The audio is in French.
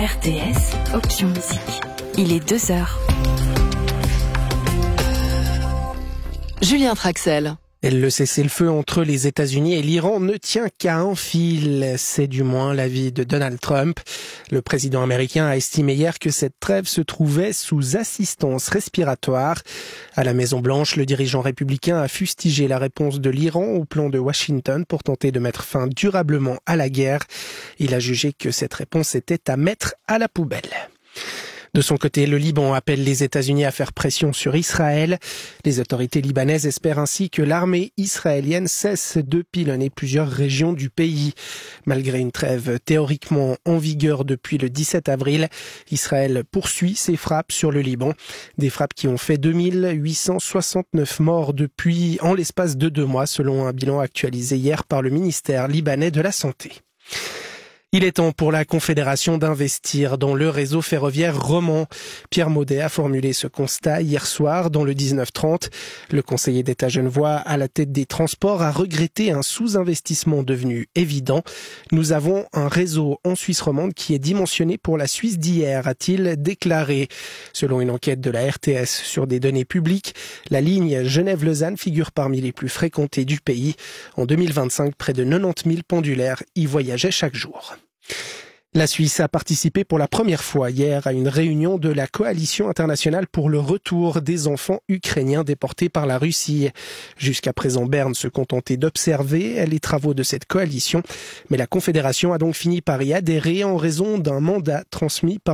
RTS, option musique. Il est 2h. Julien Traxel. Le cessez-le-feu entre les États-Unis et l'Iran ne tient qu'à un fil. C'est du moins l'avis de Donald Trump. Le président américain a estimé hier que cette trêve se trouvait sous assistance respiratoire. À la Maison-Blanche, le dirigeant républicain a fustigé la réponse de l'Iran au plan de Washington pour tenter de mettre fin durablement à la guerre. Il a jugé que cette réponse était à mettre à la poubelle. De son côté, le Liban appelle les États-Unis à faire pression sur Israël. Les autorités libanaises espèrent ainsi que l'armée israélienne cesse de pilonner plusieurs régions du pays. Malgré une trêve théoriquement en vigueur depuis le 17 avril, Israël poursuit ses frappes sur le Liban. Des frappes qui ont fait 2869 morts en l'espace de 2 mois, selon un bilan actualisé hier par le ministère libanais de la Santé. Il est temps pour la Confédération d'investir dans le réseau ferroviaire roman. Pierre Maudet a formulé ce constat hier soir dans le 19-30. Le conseiller d'État genevois à la tête des transports a regretté un sous-investissement devenu évident. Nous avons un réseau en Suisse romande qui est dimensionné pour la Suisse d'hier, a-t-il déclaré. Selon une enquête de la RTS sur des données publiques, la ligne Genève-Lausanne figure parmi les plus fréquentées du pays. En 2025, près de 90 000 pendulaires y voyageaient chaque jour. La Suisse a participé pour la première fois hier à une réunion de la Coalition internationale pour le retour des enfants ukrainiens déportés par la Russie. Jusqu'à présent, Berne se contentait d'observer les travaux de cette coalition, mais la Confédération a donc fini par y adhérer en raison d'un mandat transmis par